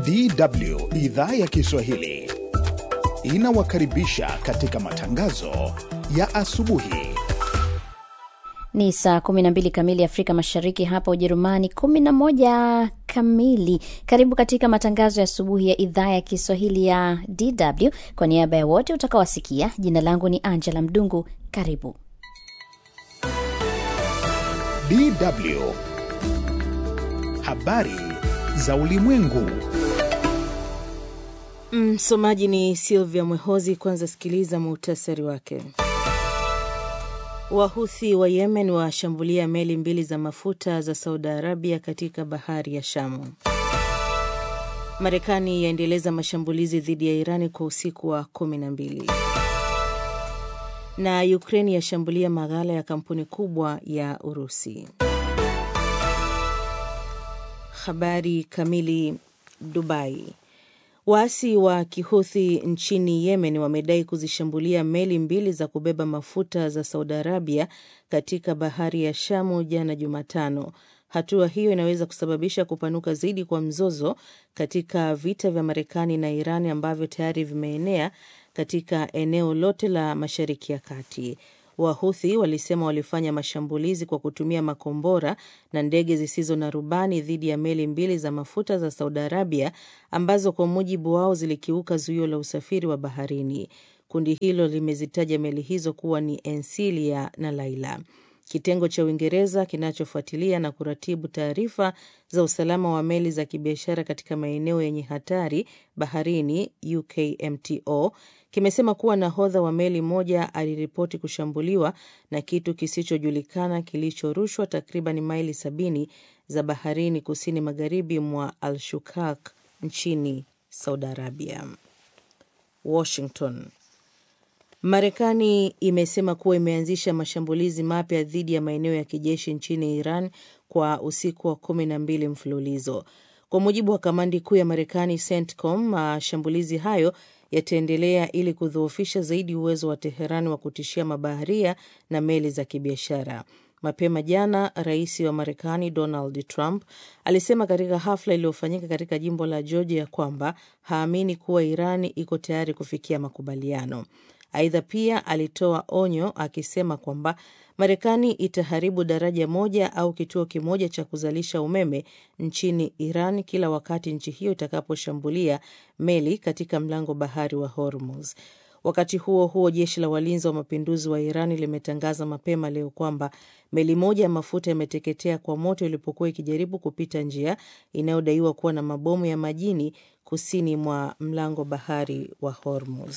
DW idhaa ya Kiswahili inawakaribisha katika matangazo ya asubuhi. Ni saa 12 kamili Afrika Mashariki, hapa Ujerumani 11 kamili. Karibu katika matangazo ya asubuhi ya idhaa ya Kiswahili ya DW. Kwa niaba ya wote utakaowasikia, jina langu ni Angela Mdungu. Karibu. DW habari za ulimwengu. Msomaji ni Silvia Mwehozi. Kwanza sikiliza muhtasari wake. Wahuthi wa Yemen washambulia meli 2 za mafuta za Saudi Arabia katika bahari ya Shamu. Marekani yaendeleza mashambulizi dhidi ya Irani kwa usiku wa 12. Na Ukraine yashambulia maghala ya kampuni kubwa ya Urusi. Habari kamili. Dubai. Waasi wa Kihuthi nchini Yemen wamedai kuzishambulia meli 2 za kubeba mafuta za Saudi Arabia katika bahari ya Shamu jana Jumatano. Hatua hiyo inaweza kusababisha kupanuka zaidi kwa mzozo katika vita vya Marekani na Irani ambavyo tayari vimeenea katika eneo lote la Mashariki ya Kati. Wahuthi walisema walifanya mashambulizi kwa kutumia makombora na ndege zisizo na rubani dhidi ya meli 2 za mafuta za Saudi Arabia ambazo kwa mujibu wao zilikiuka zuio la usafiri wa baharini. Kundi hilo limezitaja meli hizo kuwa ni Ensilia na Laila. Kitengo cha Uingereza kinachofuatilia na kuratibu taarifa za usalama wa meli za kibiashara katika maeneo yenye hatari baharini, UKMTO, kimesema kuwa nahodha wa meli moja aliripoti kushambuliwa na kitu kisichojulikana kilichorushwa takriban maili 70 za baharini kusini magharibi mwa Al-Shukak nchini Saudi Arabia. Washington. Marekani imesema kuwa imeanzisha mashambulizi mapya dhidi ya maeneo ya kijeshi nchini Iran kwa usiku wa 12 mfululizo. Kwa mujibu wa kamandi kuu ya Marekani CENTCOM, mashambulizi hayo yataendelea ili kudhoofisha zaidi uwezo wa Teherani wa kutishia mabaharia na meli za kibiashara. Mapema jana, rais wa Marekani Donald Trump alisema katika hafla iliyofanyika katika jimbo la Georgia kwamba haamini kuwa Irani iko tayari kufikia makubaliano. Aidha pia alitoa onyo akisema kwamba Marekani itaharibu daraja moja au kituo kimoja cha kuzalisha umeme nchini Iran kila wakati nchi hiyo itakaposhambulia meli katika mlango bahari wa Hormuz. Wakati huo huo, jeshi la walinzi wa mapinduzi wa Iran limetangaza mapema leo kwamba meli moja ya mafuta imeteketea kwa moto ilipokuwa ikijaribu kupita njia inayodaiwa kuwa na mabomu ya majini kusini mwa mlango bahari wa Hormuz.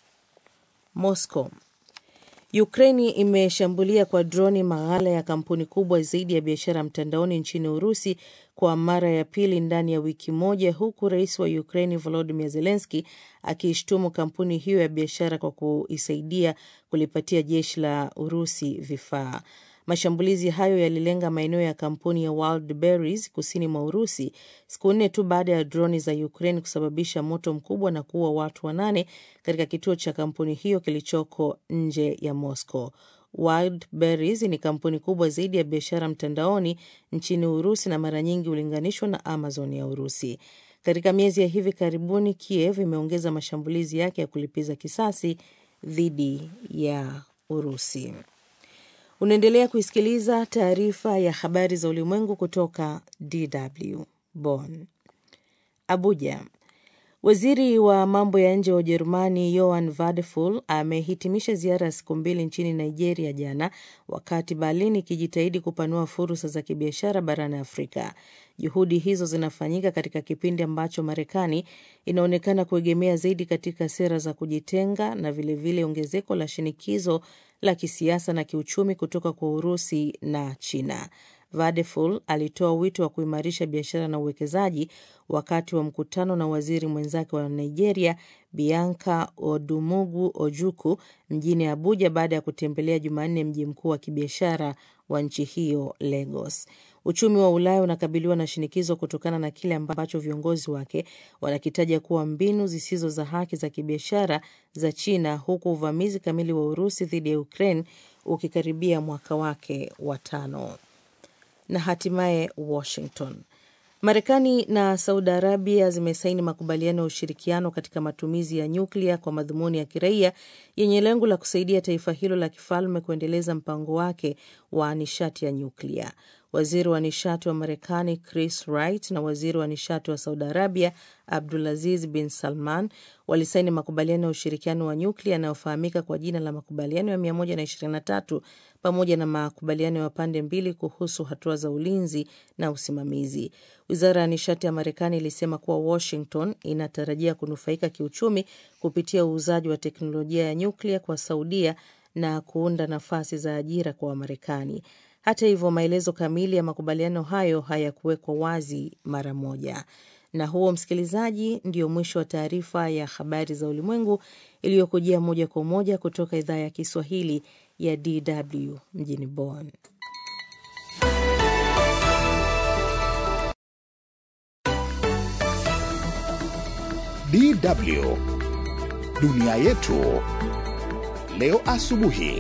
Moscow. Ukraine imeshambulia kwa droni maghala ya kampuni kubwa zaidi ya biashara mtandaoni nchini Urusi kwa mara ya pili ndani ya wiki moja, huku rais wa Ukraine Volodymyr Zelensky akiishtumu kampuni hiyo ya biashara kwa kuisaidia kulipatia jeshi la Urusi vifaa. Mashambulizi hayo yalilenga maeneo ya kampuni ya Wildberries kusini mwa Urusi siku 4 tu baada ya droni za Ukraine kusababisha moto mkubwa na kuua watu 8 katika kituo cha kampuni hiyo kilichoko nje ya Moscow. Wildberries ni kampuni kubwa zaidi ya biashara mtandaoni nchini Urusi na mara nyingi ulinganishwa na Amazon ya Urusi. Katika miezi ya hivi karibuni, Kiev imeongeza mashambulizi yake ya kulipiza kisasi dhidi ya Urusi. Unaendelea kuisikiliza taarifa ya habari za ulimwengu kutoka DW Bonn. Abuja. Waziri wa mambo ya nje wa Ujerumani Johann Wadephul amehitimisha ziara ya siku 2 nchini Nigeria jana, wakati Berlin ikijitahidi kupanua fursa za kibiashara barani Afrika. Juhudi hizo zinafanyika katika kipindi ambacho Marekani inaonekana kuegemea zaidi katika sera za kujitenga na vilevile ongezeko la shinikizo la kisiasa na kiuchumi kutoka kwa Urusi na China. Wadephul alitoa wito wa kuimarisha biashara na uwekezaji wakati wa mkutano na waziri mwenzake wa Nigeria Bianca Odumugu Ojukwu mjini Abuja baada ya kutembelea Jumanne mji mkuu wa kibiashara wa nchi hiyo, Lagos. Uchumi wa Ulaya unakabiliwa na shinikizo kutokana na kile ambacho viongozi wake wanakitaja kuwa mbinu zisizo za haki za kibiashara za China, huku uvamizi kamili wa Urusi dhidi ya Ukraine ukikaribia mwaka wake wa 5. Na hatimaye Washington. Marekani na Saudi Arabia zimesaini makubaliano ya ushirikiano katika matumizi ya nyuklia kwa madhumuni ya kiraia yenye lengo la kusaidia taifa hilo la kifalme kuendeleza mpango wake wa nishati ya nyuklia. Waziri wa nishati wa Marekani Chris Wright na waziri wa nishati wa Saudi Arabia Abdulaziz bin Salman walisaini makubaliano ya ushirikiano wa nyuklia yanayofahamika kwa jina la makubaliano ya 123 pamoja na makubaliano ya pande mbili kuhusu hatua za ulinzi na usimamizi. Wizara ya nishati ya Marekani ilisema kuwa Washington inatarajia kunufaika kiuchumi kupitia uuzaji wa teknolojia ya nyuklia kwa Saudia na kuunda nafasi za ajira kwa Wamarekani. Hata hivyo, maelezo kamili ya makubaliano hayo hayakuwekwa wazi mara moja. Na huo, msikilizaji, ndio mwisho wa taarifa ya habari za ulimwengu iliyokujia moja kwa moja kutoka idhaa ya Kiswahili ya DW mjini Bonn. DW Dunia Yetu leo asubuhi.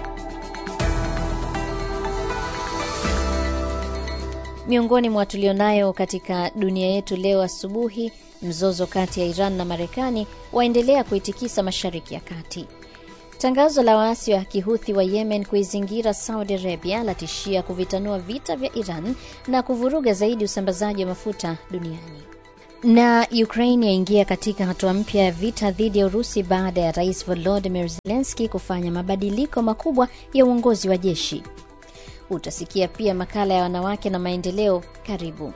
Miongoni mwa tulionayo katika dunia yetu leo asubuhi, mzozo kati ya Iran na Marekani waendelea kuitikisa Mashariki ya Kati. Tangazo la waasi wa Kihuthi wa Yemen kuizingira Saudi Arabia latishia kuvitanua vita vya Iran na kuvuruga zaidi usambazaji wa mafuta duniani. Na Ukraine yaingia katika hatua mpya ya vita dhidi ya Urusi baada ya Rais Volodymyr Zelensky kufanya mabadiliko makubwa ya uongozi wa jeshi. Utasikia pia makala ya wanawake na maendeleo. Karibu.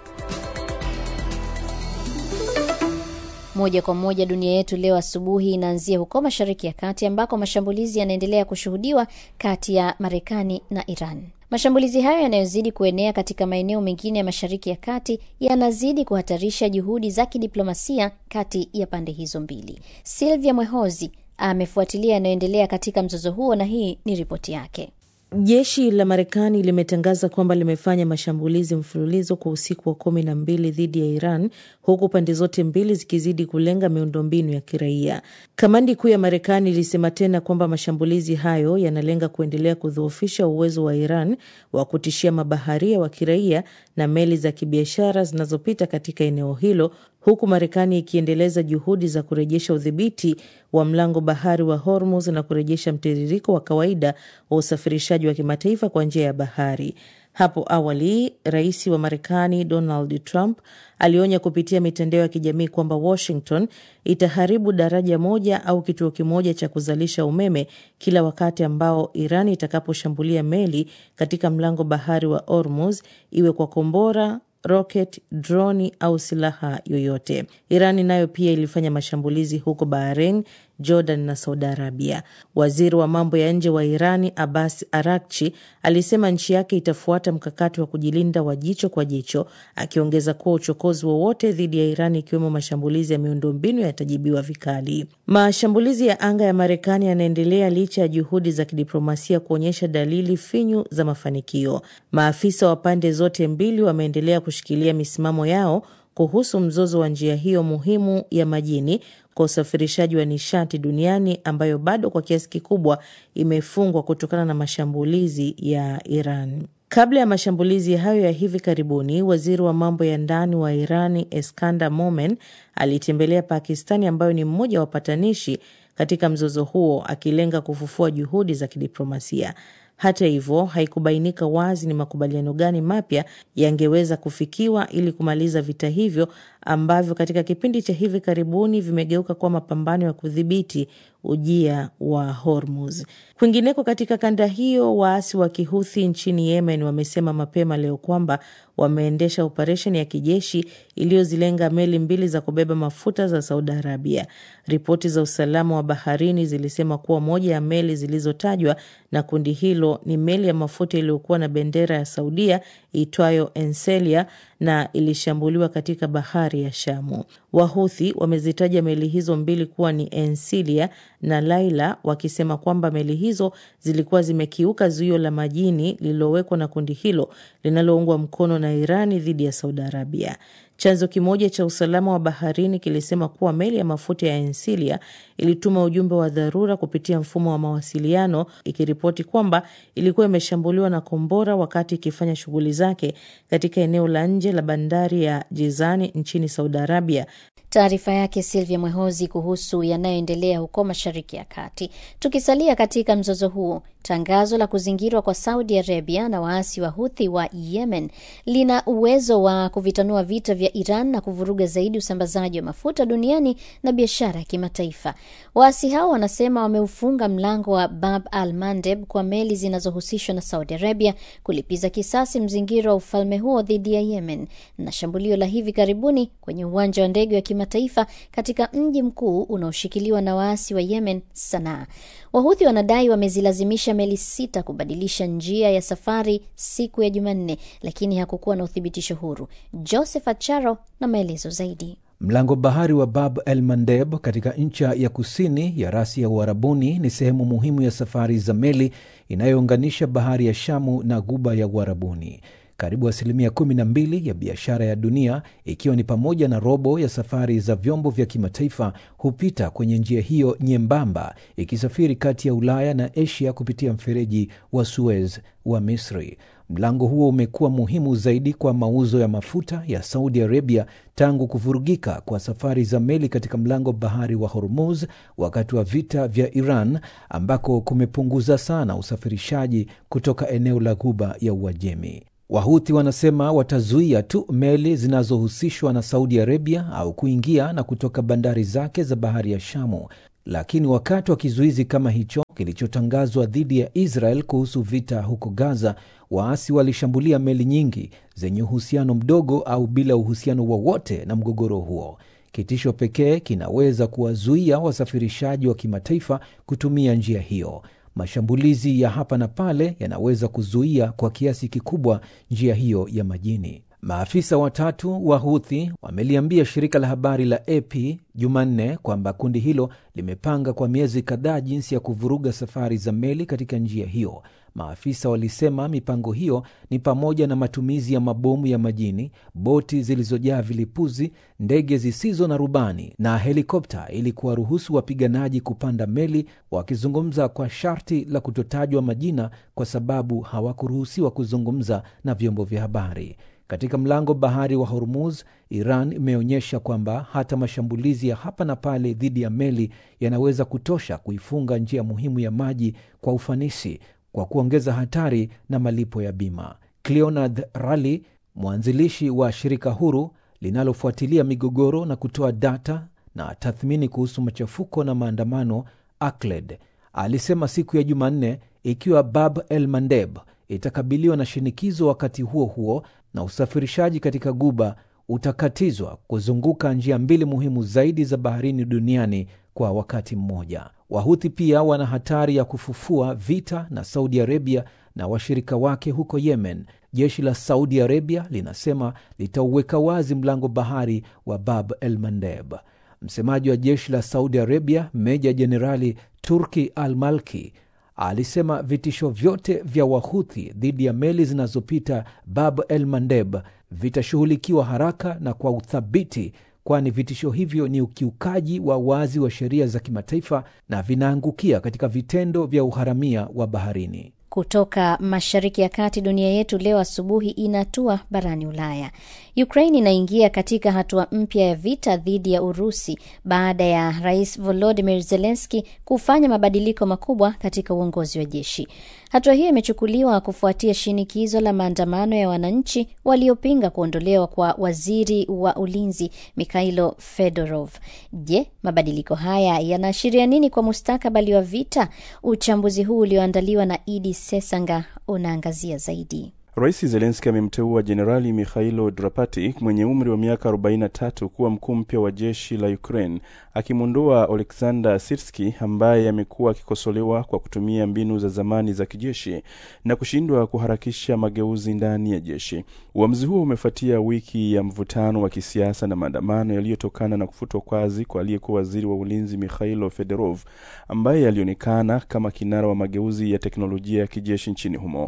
Moja kwa moja dunia yetu leo asubuhi inaanzia huko Mashariki ya Kati ambako mashambulizi yanaendelea kushuhudiwa kati ya Marekani na Iran. Mashambulizi hayo yanayozidi kuenea katika maeneo mengine ya Mashariki ya Kati yanazidi kuhatarisha juhudi za kidiplomasia kati ya pande hizo mbili. Sylvia Mwehozi amefuatilia yanayoendelea katika mzozo huo na hii ni ripoti yake. Jeshi la Marekani limetangaza kwamba limefanya mashambulizi mfululizo kwa usiku wa 12 dhidi ya Iran, huku pande zote mbili zikizidi kulenga miundombinu ya kiraia. Kamandi kuu ya Marekani ilisema tena kwamba mashambulizi hayo yanalenga kuendelea kudhoofisha uwezo wa Iran wa kutishia mabaharia wa kiraia na meli za kibiashara zinazopita katika eneo hilo, huku Marekani ikiendeleza juhudi za kurejesha udhibiti wa mlango bahari wa Hormuz na kurejesha mtiririko wa kawaida wa usafirishaji wa kimataifa kwa njia ya bahari. Hapo awali, Rais wa Marekani Donald Trump alionya kupitia mitandao ya kijamii kwamba Washington itaharibu daraja moja au kituo kimoja cha kuzalisha umeme kila wakati ambao Iran itakaposhambulia meli katika mlango bahari wa Hormuz, iwe kwa kombora, rocket, droni au silaha yoyote. Irani nayo pia ilifanya mashambulizi huko Bahrain, Jordan na Saudi Arabia. Waziri wa mambo ya nje wa Irani Abbas Araghchi alisema nchi yake itafuata mkakati wa kujilinda wa jicho kwa jicho, akiongeza kuwa uchokozi wowote dhidi ya Irani ikiwemo mashambulizi ya miundombinu yatajibiwa vikali. Mashambulizi ya anga ya Marekani yanaendelea licha ya juhudi za kidiplomasia kuonyesha dalili finyu za mafanikio. Maafisa wa pande zote mbili wameendelea kushikilia misimamo yao kuhusu mzozo wa njia hiyo muhimu ya majini kwa usafirishaji wa nishati duniani ambayo bado kwa kiasi kikubwa imefungwa kutokana na mashambulizi ya Iran. Kabla ya mashambulizi hayo ya hivi karibuni, waziri wa mambo ya ndani wa Irani Eskander Momen alitembelea Pakistani ambayo ni mmoja wa wapatanishi katika mzozo huo, akilenga kufufua juhudi za kidiplomasia. Hata hivyo, haikubainika wazi ni makubaliano gani mapya yangeweza kufikiwa ili kumaliza vita hivyo ambavyo katika kipindi cha hivi karibuni vimegeuka kwa mapambano ya kudhibiti ujia wa Hormuz. Kwingineko katika kanda hiyo, waasi wa Kihuthi nchini Yemen wamesema mapema leo kwamba wameendesha operesheni ya kijeshi iliyozilenga meli mbili za kubeba mafuta za Saudi Arabia. Ripoti za usalama wa baharini zilisema kuwa moja ya meli zilizotajwa na kundi hilo ni meli ya mafuta iliyokuwa na bendera ya Saudia itwayo Enselia na ilishambuliwa katika bahari ya Shamu. Wahuthi wamezitaja meli hizo mbili kuwa ni Ensilia na Laila, wakisema kwamba meli hizo zilikuwa zimekiuka zuio la majini lililowekwa na kundi hilo linaloungwa mkono na Irani dhidi ya Saudi Arabia. Chanzo kimoja cha usalama wa baharini kilisema kuwa meli ya mafuta ya Ensilia ilituma ujumbe wa dharura kupitia mfumo wa mawasiliano, ikiripoti kwamba ilikuwa imeshambuliwa na kombora wakati ikifanya shughuli zake katika eneo la nje la bandari ya Jizani nchini Saudi Arabia. Taarifa yake Silvia Mwehozi kuhusu yanayoendelea huko Mashariki ya Kati. Tukisalia katika mzozo huo, tangazo la kuzingirwa kwa Saudi Arabia na waasi wa Houthi wa Yemen lina uwezo wa kuvitanua vita vya Iran na kuvuruga zaidi usambazaji wa mafuta duniani na biashara ya kimataifa. Waasi hao wanasema wameufunga mlango wa Bab al-Mandeb kwa meli zinazohusishwa na Saudi Arabia kulipiza kisasi mzingiro wa ufalme huo dhidi ya Yemen na shambulio la hivi karibuni kwenye uwanja wa ndege wa kimataifa katika mji mkuu unaoshikiliwa na waasi wa Yemen, Sanaa. Wahuthi wanadai wamezilazimisha meli 6 kubadilisha njia ya safari siku ya Jumanne, lakini hakukuwa na uthibitisho huru. Joseph Acharo na maelezo zaidi. Mlango bahari wa Bab el-Mandeb katika ncha ya kusini ya rasi ya Uarabuni ni sehemu muhimu ya safari za meli inayounganisha bahari ya Shamu na Ghuba ya Uarabuni. Karibu 12% ya biashara ya dunia, ikiwa ni pamoja na robo ya safari za vyombo vya kimataifa, hupita kwenye njia hiyo nyembamba, ikisafiri kati ya Ulaya na Asia kupitia mfereji wa Suez wa Misri. Mlango huo umekuwa muhimu zaidi kwa mauzo ya mafuta ya Saudi Arabia tangu kuvurugika kwa safari za meli katika mlango bahari wa Hormuz wakati wa vita vya Iran, ambako kumepunguza sana usafirishaji kutoka eneo la Ghuba ya Uajemi. Wahuthi wanasema watazuia tu meli zinazohusishwa na Saudi Arabia au kuingia na kutoka bandari zake za bahari ya Shamu. Lakini wakati wa kizuizi kama hicho kilichotangazwa dhidi ya Israel kuhusu vita huko Gaza, waasi walishambulia meli nyingi zenye uhusiano mdogo au bila uhusiano wowote na mgogoro huo. Kitisho pekee kinaweza kuwazuia wasafirishaji wa kimataifa kutumia njia hiyo. Mashambulizi ya hapa na pale yanaweza kuzuia kwa kiasi kikubwa njia hiyo ya majini. Maafisa watatu wa Houthi wameliambia shirika la habari la AP Jumanne kwamba kundi hilo limepanga kwa miezi kadhaa jinsi ya kuvuruga safari za meli katika njia hiyo. Maafisa walisema mipango hiyo ni pamoja na matumizi ya mabomu ya majini, boti zilizojaa vilipuzi, ndege zisizo na rubani na helikopta ili kuwaruhusu wapiganaji kupanda meli, wakizungumza kwa sharti la kutotajwa majina kwa sababu hawakuruhusiwa kuzungumza na vyombo vya habari. Katika mlango bahari wa Hormuz, Iran imeonyesha kwamba hata mashambulizi ya hapa na pale dhidi ya meli yanaweza kutosha kuifunga njia muhimu ya maji kwa ufanisi, kwa kuongeza hatari na malipo ya bima. Cleonard Rally, mwanzilishi wa shirika huru linalofuatilia migogoro na kutoa data na tathmini kuhusu machafuko na maandamano, ACLED, alisema siku ya Jumanne ikiwa Bab el-Mandeb itakabiliwa na shinikizo wakati huo huo na usafirishaji katika Ghuba utakatizwa kuzunguka njia mbili muhimu zaidi za baharini duniani kwa wakati mmoja. Wahuthi pia wana hatari ya kufufua vita na Saudi Arabia na washirika wake huko Yemen. Jeshi la Saudi Arabia linasema litauweka wazi mlango bahari wa Bab el-Mandeb. Msemaji wa jeshi la Saudi Arabia, Meja Jenerali Turki al-Malki, alisema vitisho vyote vya Wahuthi dhidi ya meli zinazopita Bab el-Mandeb vitashughulikiwa haraka na kwa uthabiti, kwani vitisho hivyo ni ukiukaji wa wazi wa sheria za kimataifa na vinaangukia katika vitendo vya uharamia wa baharini. Kutoka Mashariki ya Kati, dunia yetu leo asubuhi inatua barani Ulaya. Ukraine inaingia katika hatua mpya ya vita dhidi ya Urusi baada ya Rais Volodymyr Zelensky kufanya mabadiliko makubwa katika uongozi wa jeshi. Hatua hiyo imechukuliwa kufuatia shinikizo la maandamano ya wananchi waliopinga kuondolewa kwa waziri wa ulinzi Mikhailo Fedorov. Je, mabadiliko haya yanaashiria nini kwa mustakabali wa vita? Uchambuzi huu ulioandaliwa na Idi Sesanga unaangazia zaidi. Rais Zelensky amemteua Jenerali Mikhailo Drapati mwenye umri wa miaka 43 kuwa mkuu mpya wa jeshi la Ukraine, akimondoa Oleksandr Sirski ambaye amekuwa akikosolewa kwa kutumia mbinu za zamani za kijeshi na kushindwa kuharakisha mageuzi ndani ya jeshi. Uamuzi huo umefuatia wiki ya mvutano wa kisiasa na maandamano yaliyotokana na kufutwa kazi kwa aliyekuwa waziri wa ulinzi Mikhailo Fedorov, ambaye alionekana kama kinara wa mageuzi ya teknolojia ya kijeshi nchini humo.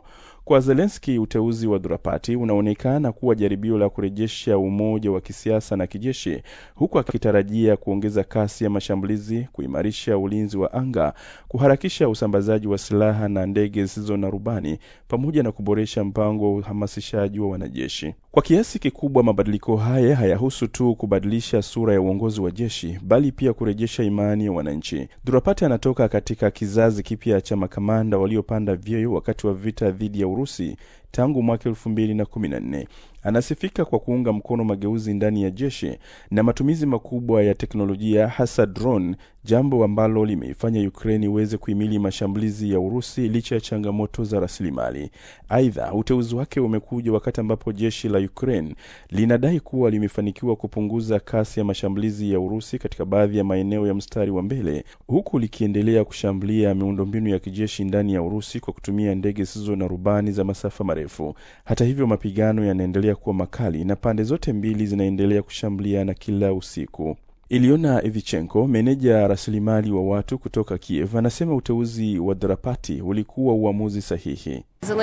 Kwa Zelensky, uteuzi wa Drapati unaonekana kuwa jaribio la kurejesha umoja wa kisiasa na kijeshi, huku akitarajia kuongeza kasi ya mashambulizi, kuimarisha ulinzi wa anga, kuharakisha usambazaji wa silaha na ndege zisizo na rubani, pamoja na kuboresha mpango wa uhamasishaji wa wanajeshi. Kwa kiasi kikubwa mabadiliko haya hayahusu tu kubadilisha sura ya uongozi wa jeshi, bali pia kurejesha imani ya wananchi. Drapati anatoka katika kizazi kipya cha makamanda waliopanda vyeo wakati wa vita dhidi ya Urusi tangu mwaka 2014. Anasifika kwa kuunga mkono mageuzi ndani ya jeshi na matumizi makubwa ya teknolojia, hasa drone, jambo ambalo limeifanya Ukraine iweze kuhimili mashambulizi ya Urusi licha ya changamoto za rasilimali. Aidha, uteuzi wake umekuja wakati ambapo jeshi la Ukraine linadai kuwa limefanikiwa kupunguza kasi ya mashambulizi ya Urusi katika baadhi ya maeneo ya mstari wa mbele, huku likiendelea kushambulia miundombinu ya kijeshi ndani ya Urusi kwa kutumia ndege zisizo na rubani za masafa marefu. Hata hivyo, mapigano yanaendelea kuwa makali na pande zote mbili zinaendelea kushambuliana kila usiku. Iliona Ivichenko, meneja rasilimali wa watu kutoka Kiev, anasema uteuzi wa Drapati ulikuwa uamuzi sahihi.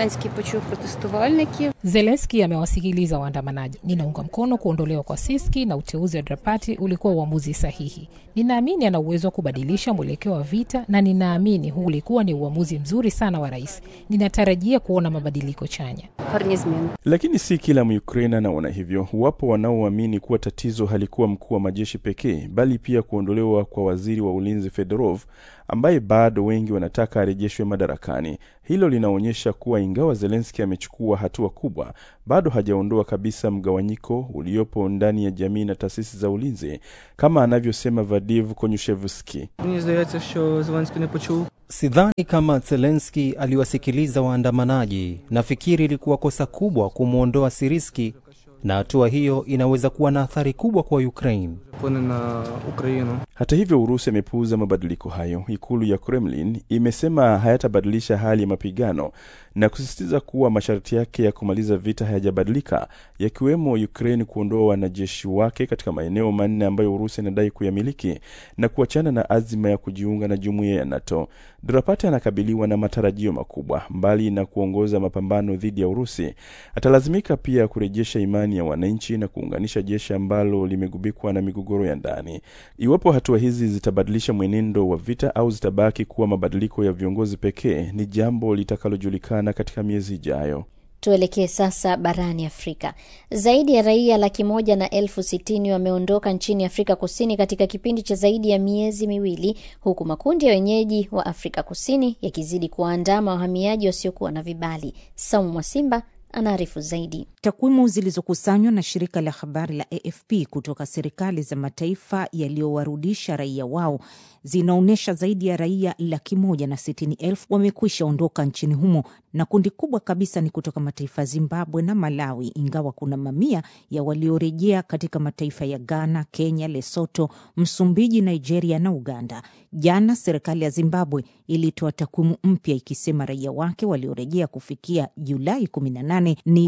Zelensky amewasikiliza waandamanaji. Ninaunga mkono kuondolewa kwa Sirski na uteuzi wa Drapati ulikuwa uamuzi sahihi. Ninaamini ana uwezo wa kubadilisha mwelekeo wa vita na ninaamini huu ulikuwa ni uamuzi mzuri sana wa rais. Ninatarajia kuona mabadiliko chanya. Lakini si kila Mukraine anaona hivyo. Wapo wanaoamini kuwa tatizo halikuwa mkuu wa majeshi pekee, bali pia kuondolewa kwa waziri wa ulinzi Fedorov, ambaye bado wengi wanataka arejeshwe madarakani. Hilo linaonyesha kuwa ingawa Zelensky amechukua hatua kubwa, bado hajaondoa kabisa mgawanyiko uliopo ndani ya jamii na taasisi za ulinzi, kama anavyosema Vadiv Konyushevsky. Sidhani kama Zelensky aliwasikiliza waandamanaji. Nafikiri ilikuwa kosa kubwa kumuondoa Sirski, na hatua hiyo inaweza kuwa na athari kubwa kwa Ukraine. Hata hivyo, Urusi imepuuza mabadiliko hayo. Ikulu ya Kremlin imesema hayatabadilisha hali ya mapigano na kusisitiza kuwa masharti yake ya kumaliza vita hayajabadilika, yakiwemo Ukraine kuondoa wanajeshi wake katika maeneo manne ambayo Urusi inadai kuyamiliki na kuachana na azima ya kujiunga na jumuiya ya NATO. Drapati anakabiliwa na matarajio makubwa. Mbali na kuongoza mapambano dhidi ya Urusi, atalazimika pia kurejesha imani ya wananchi na kuunganisha jeshi ambalo limegubikwa na migogoro ya ndani. Iwapo hatua hizi zitabadilisha mwenendo wa vita au zitabaki kuwa mabadiliko ya viongozi pekee, ni jambo litakalojulikana katika miezi ijayo. Tuelekee sasa barani Afrika. Zaidi ya raia 160,000 wameondoka nchini Afrika Kusini katika kipindi cha zaidi ya miezi miwili, huku makundi ya wenyeji wa Afrika Kusini yakizidi kuwaandama wahamiaji wasiokuwa na vibali. Saumu Mwasimba anaarifu zaidi. Takwimu zilizokusanywa na shirika la habari la AFP kutoka serikali za mataifa yaliyowarudisha raia wao zinaonyesha zaidi ya raia 160,000 wamekwisha ondoka nchini humo, na kundi kubwa kabisa ni kutoka mataifa Zimbabwe na Malawi, ingawa kuna mamia ya waliorejea katika mataifa ya Ghana, Kenya, Lesotho, Msumbiji, Nigeria na Uganda. Jana serikali ya Zimbabwe ilitoa takwimu mpya ikisema raia wake waliorejea kufikia Julai 18 ni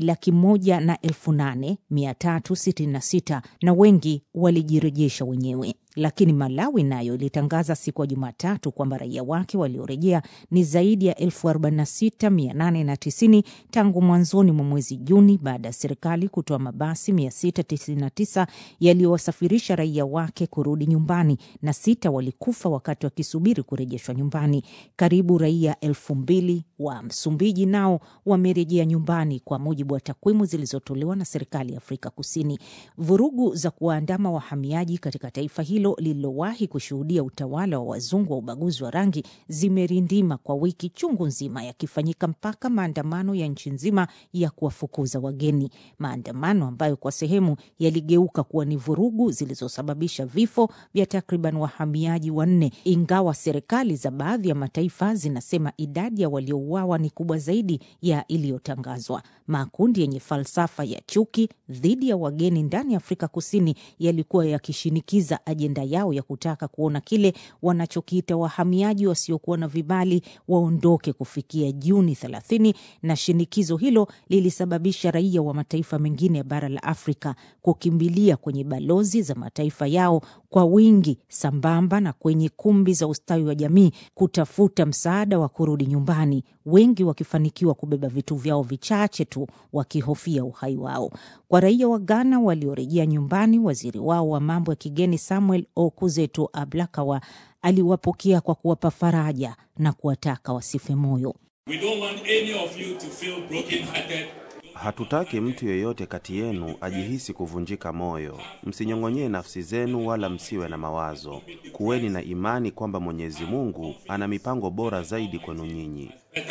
108,366 na wengi walijirejesha wenyewe. Lakini Malawi nayo ilitangaza siku ya Jumatatu kwamba raia wake waliorejea ni zaidi ya 46,890 tangu mwanzoni mwa mwezi Juni, baada ya serikali kutoa mabasi 699 yaliyowasafirisha raia wake kurudi nyumbani, na 6 walikufa wakati wakisubiri kurejeshwa nyumbani. Karibu raia 2,000 wa Msumbiji nao wamerejea nyumbani kwa mujibu wa takwimu zilizotolewa na serikali ya Afrika Kusini. Vurugu za kuwaandama wahamiaji katika taifa hilo lililowahi kushuhudia utawala wa wazungu wa ubaguzi wa rangi zimerindima kwa wiki chungu nzima, yakifanyika mpaka maandamano ya nchi nzima ya kuwafukuza wageni. Maandamano ambayo kwa sehemu yaligeuka kuwa ni vurugu zilizosababisha vifo vya takriban wahamiaji 4, ingawa serikali za baadhi ya mataifa zinasema idadi ya waliouawa ni kubwa zaidi ya iliyotangazwa. Makundi yenye falsafa ya chuki dhidi ya wageni ndani ya Afrika Kusini yalikuwa yakishinikiza ajenda ajenda yao ya kutaka kuona kile wanachokiita wahamiaji wasiokuwa na vibali waondoke kufikia Juni 30, na shinikizo hilo lilisababisha raia wa mataifa mengine ya bara la Afrika kukimbilia kwenye balozi za mataifa yao kwa wingi, sambamba na kwenye kumbi za ustawi wa jamii kutafuta msaada wa kurudi nyumbani, wengi wakifanikiwa kubeba vitu vyao vichache tu wakihofia uhai wao. Kwa raia wa Ghana waliorejea nyumbani, waziri wao wa mambo ya kigeni Samuel Okuzeto Ablakawa aliwapokea kwa kuwapa faraja na kuwataka wasife moyo. We don't want any of you to feel broken-hearted. Hatutaki mtu yeyote kati yenu ajihisi kuvunjika moyo. Msinyong'onyee nafsi zenu wala msiwe na mawazo. Kuweni na imani kwamba Mwenyezi Mungu ana mipango bora zaidi kwenu nyinyi.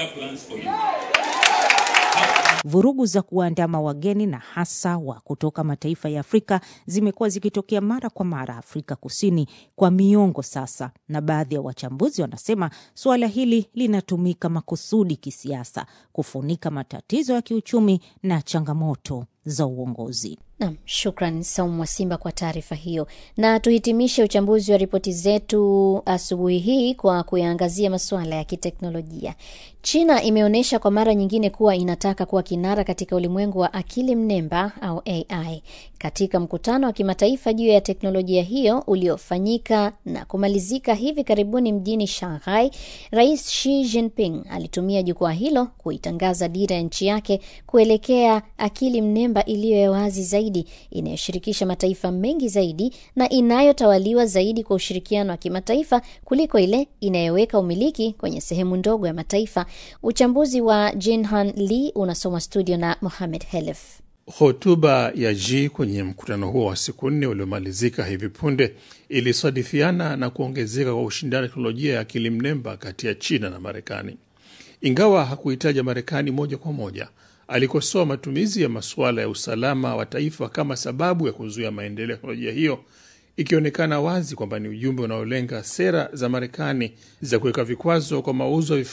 Vurugu za kuandama wageni na hasa wa kutoka mataifa ya Afrika zimekuwa zikitokea mara kwa mara Afrika Kusini kwa miongo sasa, na baadhi ya wachambuzi wanasema suala hili linatumika makusudi kisiasa kufunika matatizo ya kiuchumi na changamoto za uongozi. Naam, shukran Saumu Mwasimba kwa taarifa hiyo. Na tuhitimishe uchambuzi wa ripoti zetu asubuhi hii kwa kuyaangazia masuala ya kiteknolojia. China imeonyesha kwa mara nyingine kuwa inataka kuwa kinara katika ulimwengu wa akili mnemba au AI. Katika mkutano wa kimataifa juu ya teknolojia hiyo uliofanyika na kumalizika hivi karibuni mjini Shanghai, Rais Xi Jinping alitumia jukwaa hilo kuitangaza dira ya nchi yake kuelekea akili mnemba iliyo wazi zaidi, inayoshirikisha mataifa mengi zaidi na inayotawaliwa zaidi kwa ushirikiano wa kimataifa kuliko ile inayoweka umiliki kwenye sehemu ndogo ya mataifa. Uchambuzi wa Jinhan Lee unasoma studio na Mohamed Helef. Hotuba ya Xi kwenye mkutano huo wa siku 4 uliomalizika hivi punde ilisadifiana na kuongezeka kwa ushindani wa teknolojia ya akili mnemba kati ya China na Marekani. Ingawa hakuitaja Marekani moja kwa moja, alikosoa matumizi ya masuala ya usalama wa taifa kama sababu ya kuzuia maendeleo ya teknolojia hiyo, ikionekana wazi kwamba ni ujumbe unaolenga sera za Marekani za kuweka vikwazo kwa mauzo ya